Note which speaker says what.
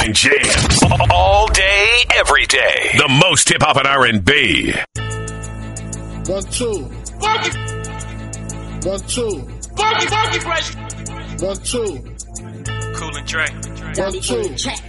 Speaker 1: and jams all day, every day. The most hip hop and R&B.
Speaker 2: 1, 2.
Speaker 3: Funky.
Speaker 2: 1, 2.
Speaker 3: Funky fresh.
Speaker 2: 1, 2.
Speaker 3: Cool and Dre.
Speaker 2: 1, 2.